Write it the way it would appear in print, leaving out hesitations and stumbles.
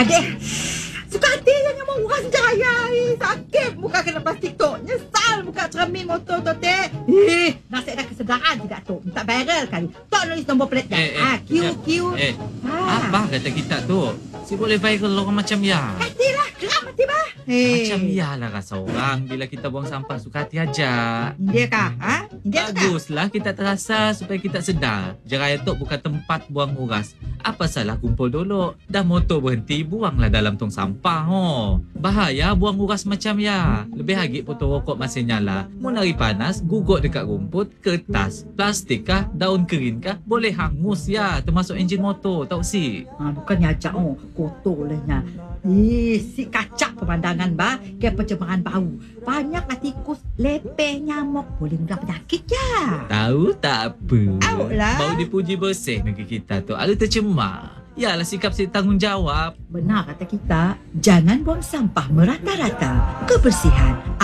Adik, suka hati jangan menguras jaya. Sakit muka kena plastik tu. Nyesal muka cermin motor tu, Tek. Nasib dah kesedaran tidak tu. Minta viral kali. Tak nulis nombor plate dah. Q. Apa kata kita tu? Si boleh viral orang macam ya. Hatilah, geram hati bah. Macam ya lah rasa orang bila kita buang sampah suka hati aja. India kah? India tu kah? Baguslah kita terasa supaya kita sedar. Jerai tu bukan tempat buang uras. Apa salah kumpul dulu? Dah motor berhenti, buanglah dalam tong sampah. Bahaya buang uras macam ya. Lebih lagi putus rokok masih nyala. Menari panas, gugut dekat rumput, kertas, plastik kah, daun kering kah, boleh hangus ya. Termasuk enjin motor, tahu si? Bukannya ajak kotor lehnya. Si kacak pemandangan bah. Kayak pencemaran bau. Banyak lah tikus, lepeh, nyamuk. Boleh mudah penyakit ya. Tahu tak apa. Tahu lah. Bau dipuji bersih negeri kita tu. Ada tercemar. Yalah sikap si tanggungjawab. Benar kata kita, jangan buang sampah merata-rata. Kebersihan